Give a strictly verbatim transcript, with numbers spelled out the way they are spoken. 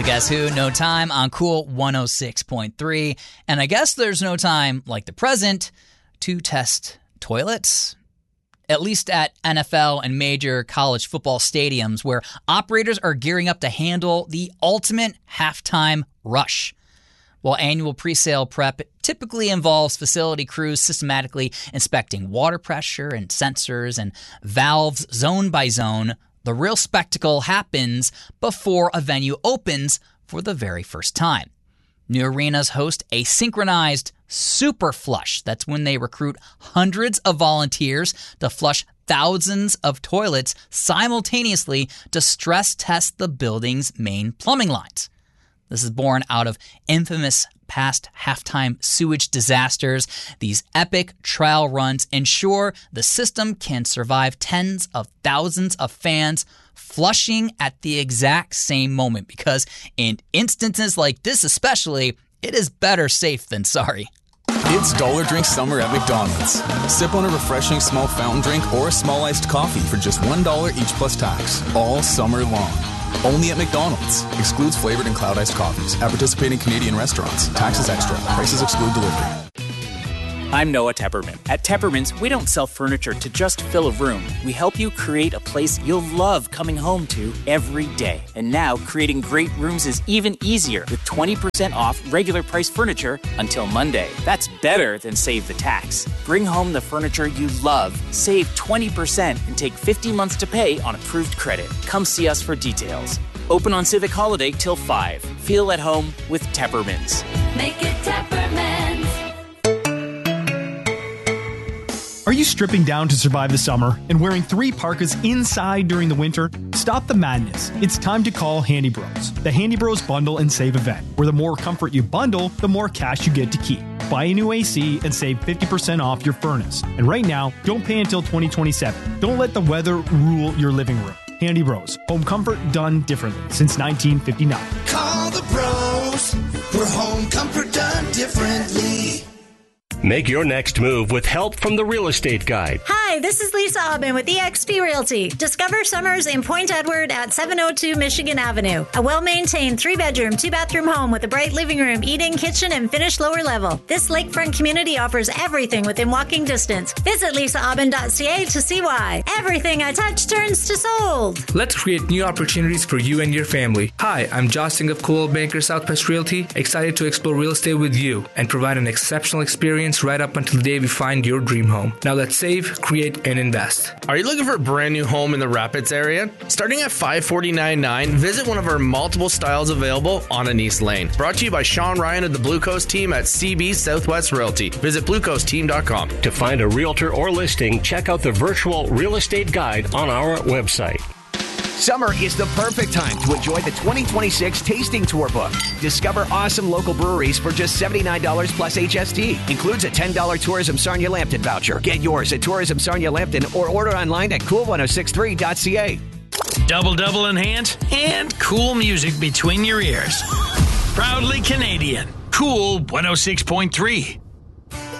The Guess Who, No Time on Cool one oh six point three. And I guess there's no time like the present to test toilets. At least at N F L and major college football stadiums where operators are gearing up to handle the ultimate halftime rush. While annual presale prep typically involves facility crews systematically inspecting water pressure and sensors and valves zone by zone, the real spectacle happens before a venue opens for the very first time. New arenas host a synchronized super flush. That's when they recruit hundreds of volunteers to flush thousands of toilets simultaneously to stress test the building's main plumbing lines. This is born out of infamous past halftime sewage disasters. These epic trial runs ensure the system can survive tens of thousands of fans flushing at the exact same moment, because in instances like this especially, it is better safe than sorry. It's Dollar Drink Summer at McDonald's. Sip on a refreshing small fountain drink or a small iced coffee for just one dollar each plus tax, all summer long. Only at McDonald's. Excludes flavored and cloud iced coffees. At participating Canadian restaurants. Taxes extra. Prices exclude delivery. I'm Noah Tepperman. At Tepperman's, we don't sell furniture to just fill a room. We help you create a place you'll love coming home to every day. And now, creating great rooms is even easier with twenty percent off regular price furniture until Monday. That's better than save the tax. Bring home the furniture you love, save twenty percent, and take fifty months to pay on approved credit. Come see us for details. Open on Civic Holiday till five. Feel at home with Tepperman's. Make it Tepperman's. Are you stripping down to survive the summer and wearing three parkas inside during the winter? Stop the madness. It's time to call Handy Bros. The Handy Bros Bundle and Save event, where the more comfort you bundle, the more cash you get to keep. Buy a new A C and save fifty percent off your furnace. And right now, don't pay until twenty twenty-seven. Don't let the weather rule your living room. Handy Bros. Home comfort done differently since nineteen fifty-nine. Call the bros. We're home comfort done differently. Make your next move with help from the Real Estate Guide. Hi, this is Lisa Aubin with E X P Realty. Discover summers in Point Edward at seven oh two Michigan Avenue. A well-maintained three-bedroom, two-bathroom home with a bright living room, eat-in kitchen, and finished lower level. This lakefront community offers everything within walking distance. Visit lisa aubin dot c a to see why. Everything I touch turns to sold. Let's create new opportunities for you and your family. Hi, I'm Josh Singh of Coldwell Banker Southwest Realty, excited to explore real estate with you and provide an exceptional experience right up until the day we find your dream home. Now let's save, create, and invest. Are you looking for a brand new home in the Rapids area? Starting at five forty-nine nine, visit one of our multiple styles available on Anise Lane. Brought to you by Sean Ryan of the Blue Coast team at C B Southwest Realty. Visit blue coast team dot com. To find a realtor or listing, check out the virtual real estate guide on our website. Summer is the perfect time to enjoy the twenty twenty-six Tasting Tour book. Discover awesome local breweries for just seventy-nine dollars plus H S T. Includes a ten dollars Tourism Sarnia Lambton voucher. Get yours at Tourism Sarnia Lambton or order online at cool ten sixty-three dot c a. Double double in hand and cool music between your ears. Proudly Canadian. Cool one oh six point three.